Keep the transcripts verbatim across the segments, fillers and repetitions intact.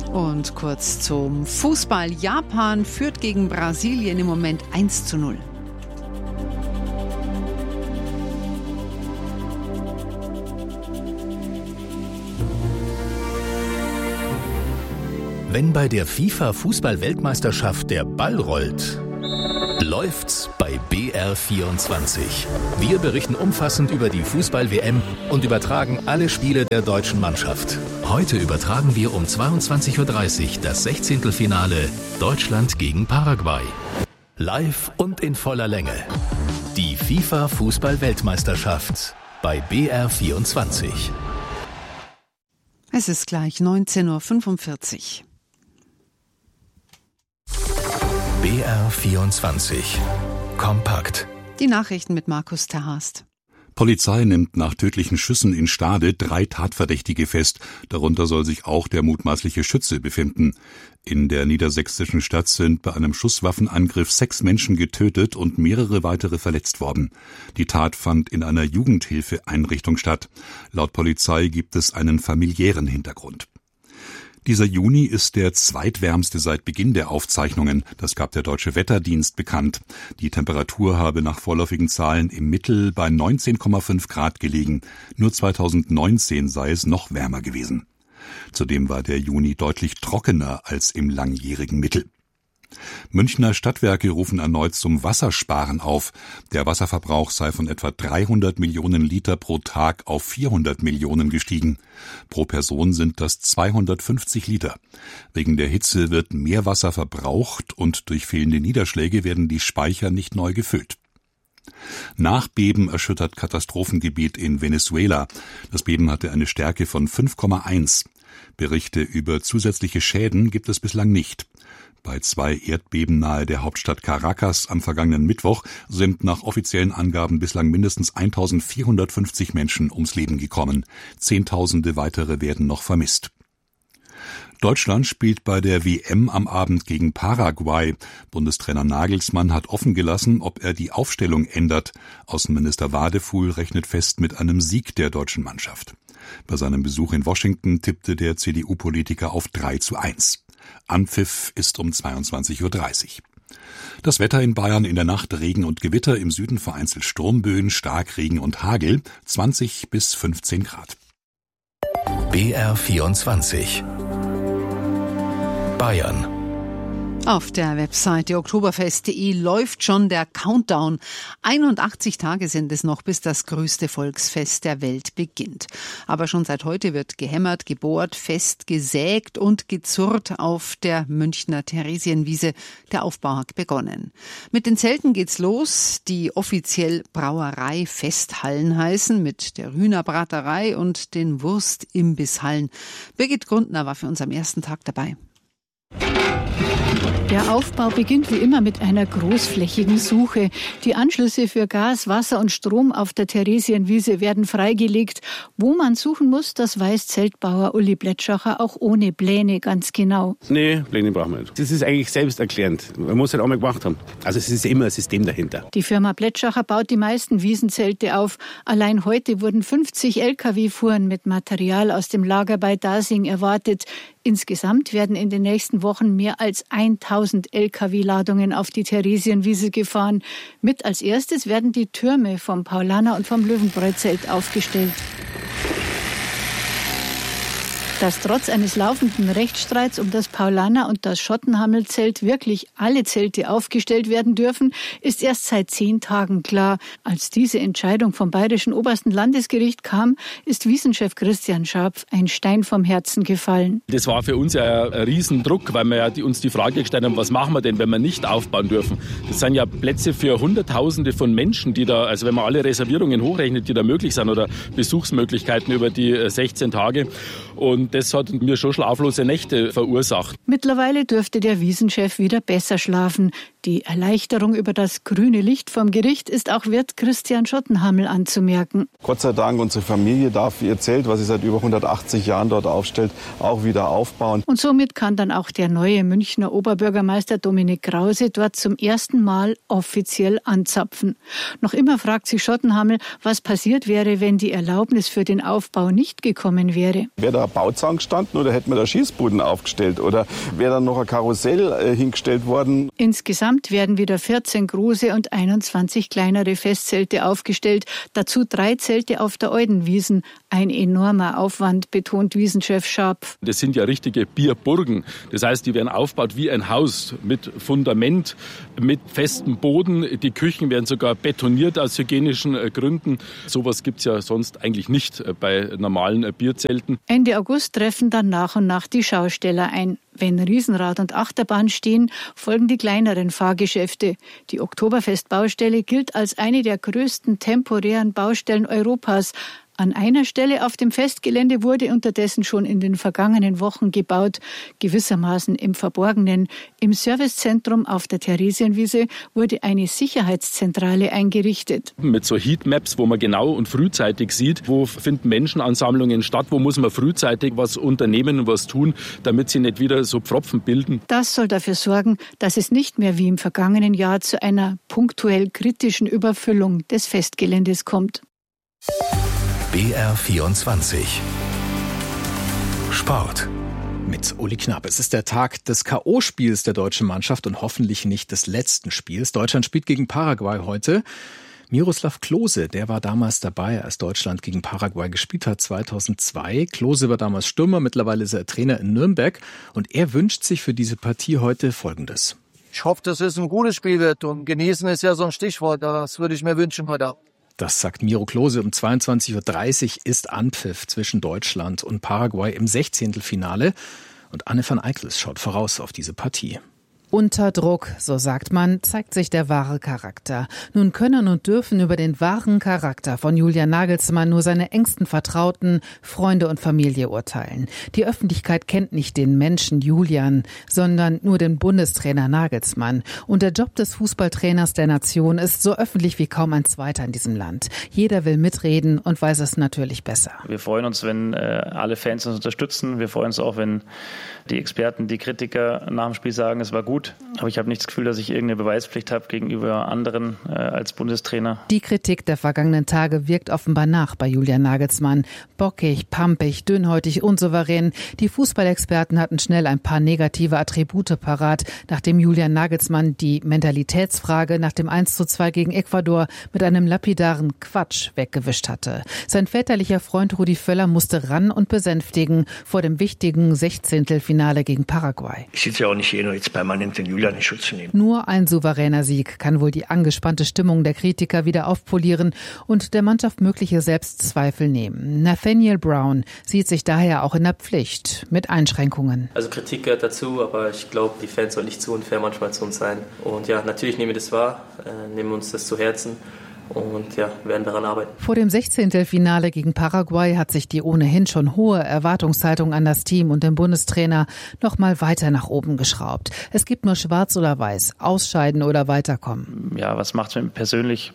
Und kurz zum Fußball. Japan führt gegen Brasilien im Moment eins zu null. Wenn bei der FIFA-Fußball-Weltmeisterschaft der Ball rollt, läuft's bei B R vierundzwanzig. Wir berichten umfassend über die Fußball-W M und übertragen alle Spiele der deutschen Mannschaft. Heute übertragen wir um zweiundzwanzig Uhr dreißig das Sechzehntelfinale Deutschland gegen Paraguay. Live und in voller Länge. Die FIFA-Fußball-Weltmeisterschaft bei B R vierundzwanzig. Es ist gleich neunzehn Uhr fünfundvierzig. B R vierundzwanzig. Kompakt. Die Nachrichten mit Markus Terhast. Polizei nimmt nach tödlichen Schüssen in Stade drei Tatverdächtige fest. Darunter soll sich auch der mutmaßliche Schütze befinden. In der niedersächsischen Stadt sind bei einem Schusswaffenangriff sechs Menschen getötet und mehrere weitere verletzt worden. Die Tat fand in einer Jugendhilfeeinrichtung statt. Laut Polizei gibt es einen familiären Hintergrund. Dieser Juni ist der zweitwärmste seit Beginn der Aufzeichnungen. Das gab der Deutsche Wetterdienst bekannt. Die Temperatur habe nach vorläufigen Zahlen im Mittel bei neunzehn Komma fünf Grad gelegen. Nur zweitausendneunzehn sei es noch wärmer gewesen. Zudem war der Juni deutlich trockener als im langjährigen Mittel. Münchner Stadtwerke rufen erneut zum Wassersparen auf. Der Wasserverbrauch sei von etwa dreihundert Millionen Liter pro Tag auf vierhundert Millionen gestiegen. Pro Person sind das zweihundertfünfzig Liter. Wegen der Hitze wird mehr Wasser verbraucht und durch fehlende Niederschläge werden die Speicher nicht neu gefüllt. Nachbeben erschüttert Katastrophengebiet in Venezuela. Das Beben hatte eine Stärke von fünf Komma eins. Berichte über zusätzliche Schäden gibt es bislang nicht. Bei zwei Erdbeben nahe der Hauptstadt Caracas am vergangenen Mittwoch sind nach offiziellen Angaben bislang mindestens eintausendvierhundertfünfzig Menschen ums Leben gekommen. Zehntausende weitere werden noch vermisst. Deutschland spielt bei der W M am Abend gegen Paraguay. Bundestrainer Nagelsmann hat offen gelassen, ob er die Aufstellung ändert. Außenminister Wadefuhl rechnet fest mit einem Sieg der deutschen Mannschaft. Bei seinem Besuch in Washington tippte der C D U-Politiker auf drei zu eins. Anpfiff ist um zweiundzwanzig Uhr dreißig. Das Wetter in Bayern: in der Nacht Regen und Gewitter, im Süden vereinzelt Sturmböen, Starkregen und Hagel, zwanzig bis fünfzehn Grad. B R vierundzwanzig. Bayern. Auf der Webseite oktoberfest punkt de läuft schon der Countdown. einundachtzig Tage sind es noch, bis das größte Volksfest der Welt beginnt. Aber schon seit heute wird gehämmert, gebohrt, fest gesägt und gezurrt auf der Münchner Theresienwiese. Der Aufbau hat begonnen. Mit den Zelten geht's los, die offiziell Brauerei-Festhallen heißen, mit der Hühnerbraterei und den Wurstimbisshallen. Birgit Grundner war für uns am ersten Tag dabei. Der Aufbau beginnt wie immer mit einer großflächigen Suche. Die Anschlüsse für Gas, Wasser und Strom auf der Theresienwiese werden freigelegt. Wo man suchen muss, das weiß Zeltbauer Uli Blätschacher auch ohne Pläne ganz genau. Nee, Pläne brauchen wir nicht. Das ist eigentlich selbsterklärend. Man muss halt auch mal gemacht haben. Also es ist immer ein System dahinter. Die Firma Blätschacher baut die meisten Wiesenzelte auf. Allein heute wurden fünfzig L K W-Fuhren mit Material aus dem Lager bei Dasing erwartet. Insgesamt werden in den nächsten Wochen mehr als tausend L K W-Ladungen auf die Theresienwiese gefahren. Mit als erstes werden die Türme vom Paulaner und vom Löwenbräu-Zelt aufgestellt. Dass trotz eines laufenden Rechtsstreits um das Paulaner und das Schottenhamel-Zelt wirklich alle Zelte aufgestellt werden dürfen, ist erst seit zehn Tagen klar. Als diese Entscheidung vom Bayerischen Obersten Landesgericht kam, ist Wiesenchef Christian Scharpf ein Stein vom Herzen gefallen. Das war für uns ja ein Riesendruck, weil wir ja die, uns die Frage gestellt haben, was machen wir denn, wenn wir nicht aufbauen dürfen? Das sind ja Plätze für Hunderttausende von Menschen, die da, also wenn man alle Reservierungen hochrechnet, die da möglich sind oder Besuchsmöglichkeiten über die sechzehn Tage. Und das hat mir schon schlaflose Nächte verursacht. Mittlerweile dürfte der Wiesenchef wieder besser schlafen. Die Erleichterung über das grüne Licht vom Gericht ist auch Wirt Christian Schottenhammel anzumerken. Gott sei Dank, unsere Familie darf ihr Zelt, was sie seit über hundertachtzig Jahren dort aufstellt, auch wieder aufbauen. Und somit kann dann auch der neue Münchner Oberbürgermeister Dominik Krause dort zum ersten Mal offiziell anzapfen. Noch immer fragt sich Schottenhammel, was passiert wäre, wenn die Erlaubnis für den Aufbau nicht gekommen wäre. Wäre da ein Bauzaun gestanden oder hätten wir da Schießbuden aufgestellt oder wäre dann noch ein Karussell äh, hingestellt worden? Insgesamt werden wieder vierzehn große und einundzwanzig kleinere Festzelte aufgestellt. Dazu drei Zelte auf der Eudenwiesen. Ein enormer Aufwand, betont Wiesenchef Scharpf. Das sind ja richtige Bierburgen. Das heißt, die werden aufgebaut wie ein Haus mit Fundament, mit festem Boden. Die Küchen werden sogar betoniert aus hygienischen Gründen. Sowas gibt es ja sonst eigentlich nicht bei normalen Bierzelten. Ende August treffen dann nach und nach die Schausteller ein. Wenn Riesenrad und Achterbahn stehen, folgen die kleineren Fahrgeschäfte. Die Oktoberfest-Baustelle gilt als eine der größten temporären Baustellen Europas. An einer Stelle auf dem Festgelände wurde unterdessen schon in den vergangenen Wochen gebaut, gewissermaßen im Verborgenen. Im Servicezentrum auf der Theresienwiese wurde eine Sicherheitszentrale eingerichtet. Mit so Heatmaps, wo man genau und frühzeitig sieht, wo finden Menschenansammlungen statt, wo muss man frühzeitig was unternehmen und was tun, damit sie nicht wieder so Pfropfen bilden. Das soll dafür sorgen, dass es nicht mehr wie im vergangenen Jahr zu einer punktuell kritischen Überfüllung des Festgeländes kommt. B R vierundzwanzig Sport. Mit Uli Knapp. Es ist der Tag des K O-Spiels der deutschen Mannschaft und hoffentlich nicht des letzten Spiels. Deutschland spielt gegen Paraguay heute. Miroslav Klose, der war damals dabei, als Deutschland gegen Paraguay gespielt hat, zweitausendzwei. Klose war damals Stürmer, mittlerweile ist er Trainer in Nürnberg. Und er wünscht sich für diese Partie heute Folgendes. Ich hoffe, dass es ein gutes Spiel wird. Und genießen ist ja so ein Stichwort. Das würde ich mir wünschen heute Abend. Das sagt Miro Klose. Um zweiundzwanzig Uhr dreißig ist Anpfiff zwischen Deutschland und Paraguay im Sechzehntelfinale. Und Anne van Eickels schaut voraus auf diese Partie. Unter Druck, so sagt man, zeigt sich der wahre Charakter. Nun können und dürfen über den wahren Charakter von Julian Nagelsmann nur seine engsten Vertrauten, Freunde und Familie urteilen. Die Öffentlichkeit kennt nicht den Menschen Julian, sondern nur den Bundestrainer Nagelsmann. Und der Job des Fußballtrainers der Nation ist so öffentlich wie kaum ein zweiter in diesem Land. Jeder will mitreden und weiß es natürlich besser. Wir freuen uns, wenn äh, alle Fans uns unterstützen. Wir freuen uns auch, wenn die Experten, die Kritiker nach dem Spiel sagen, es war gut. Aber ich habe nicht das Gefühl, dass ich irgendeine Beweispflicht habe gegenüber anderen äh, als Bundestrainer. Die Kritik der vergangenen Tage wirkt offenbar nach bei Julian Nagelsmann. Bockig, pampig, dünnhäutig, unsouverän. Die Fußballexperten hatten schnell ein paar negative Attribute parat, nachdem Julian Nagelsmann die Mentalitätsfrage nach dem eins zu zwei gegen Ecuador mit einem lapidaren Quatsch weggewischt hatte. Sein väterlicher Freund Rudi Völler musste ran und besänftigen vor dem wichtigen Sechzehntelfinale gegen Paraguay. Ich sitze ja auch nicht hier nur jetzt permanent den Julian in Schutz zu nehmen. Nur ein souveräner Sieg kann wohl die angespannte Stimmung der Kritiker wieder aufpolieren und der Mannschaft mögliche Selbstzweifel nehmen. Nathaniel Brown sieht sich daher auch in der Pflicht, mit Einschränkungen. Also Kritik gehört dazu, aber ich glaube, die Fans sollen nicht zu unfair manchmal zu uns sein. Und ja, natürlich nehmen wir das wahr, äh, nehmen uns das zu Herzen. Und ja, werden daran arbeiten. Vor dem Sechzehntelfinale gegen Paraguay hat sich die ohnehin schon hohe Erwartungshaltung an das Team und den Bundestrainer noch mal weiter nach oben geschraubt. Es gibt nur schwarz oder weiß, ausscheiden oder weiterkommen. Ja, was macht es mir persönlich?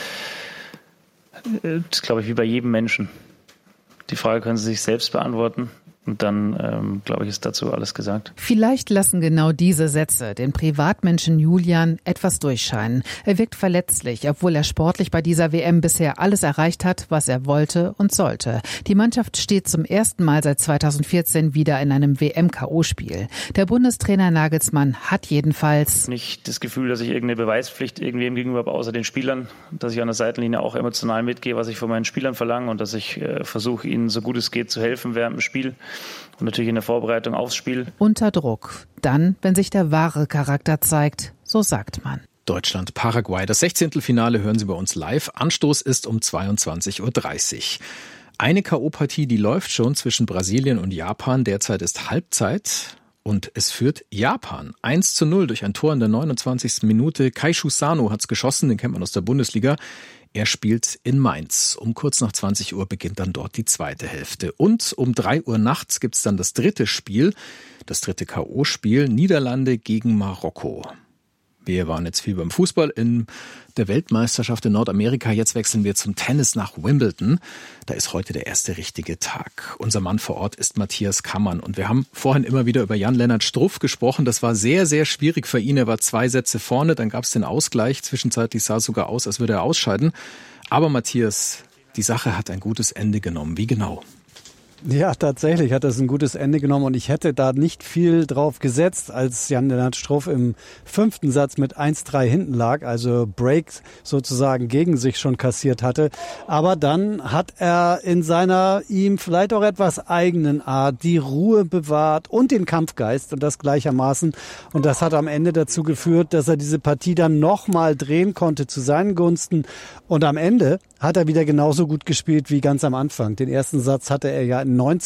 Das ist, glaube ich, wie bei jedem Menschen. Die Frage können Sie sich selbst beantworten. Und dann, ähm, glaube ich, ist dazu alles gesagt. Vielleicht lassen genau diese Sätze den Privatmenschen Julian etwas durchscheinen. Er wirkt verletzlich, obwohl er sportlich bei dieser W M bisher alles erreicht hat, was er wollte und sollte. Die Mannschaft steht zum ersten Mal seit zweitausendvierzehn wieder in einem W M-K O-Spiel. Der Bundestrainer Nagelsmann hat jedenfalls nicht das Gefühl, dass ich irgendeine Beweispflicht irgendwem gegenüber habe, außer den Spielern. Dass ich an der Seitenlinie auch emotional mitgehe, was ich von meinen Spielern verlange und dass ich äh, versuche, ihnen so gut es geht zu helfen während dem Spiel. Und natürlich in der Vorbereitung aufs Spiel. Unter Druck. Dann, wenn sich der wahre Charakter zeigt, so sagt man. Deutschland, Paraguay. Das Sechzehntelfinale hören Sie bei uns live. Anstoß ist um zweiundzwanzig Uhr dreißig. Eine K O-Partie, die läuft schon zwischen Brasilien und Japan. Derzeit ist Halbzeit. Und es führt Japan eins zu null durch ein Tor in der neunundzwanzigsten Minute. Keishu Sano hat's geschossen, den kennt man aus der Bundesliga. Er spielt in Mainz. Um kurz nach zwanzig Uhr beginnt dann dort die zweite Hälfte. Und um drei Uhr nachts gibt's dann das dritte Spiel, das dritte K O-Spiel, Niederlande gegen Marokko. Wir waren jetzt viel beim Fußball in der Weltmeisterschaft in Nordamerika. Jetzt wechseln wir zum Tennis nach Wimbledon. Da ist heute der erste richtige Tag. Unser Mann vor Ort ist Matthias Kammann. Und wir haben vorhin immer wieder über Jan-Lennart Struff gesprochen. Das war sehr, sehr schwierig für ihn. Er war zwei Sätze vorne, dann gab es den Ausgleich. Zwischenzeitlich sah es sogar aus, als würde er ausscheiden. Aber Matthias, die Sache hat ein gutes Ende genommen. Wie genau? Ja, tatsächlich hat das ein gutes Ende genommen und ich hätte da nicht viel drauf gesetzt, als Jan-Lennart Struff im fünften Satz mit eins drei hinten lag, also Breaks sozusagen gegen sich schon kassiert hatte. Aber dann hat er in seiner ihm vielleicht auch etwas eigenen Art die Ruhe bewahrt und den Kampfgeist und das gleichermaßen. Und das hat am Ende dazu geführt, dass er diese Partie dann nochmal drehen konnte zu seinen Gunsten. Und am Ende hat er wieder genauso gut gespielt wie ganz am Anfang. Den ersten Satz hatte er ja in neunzehn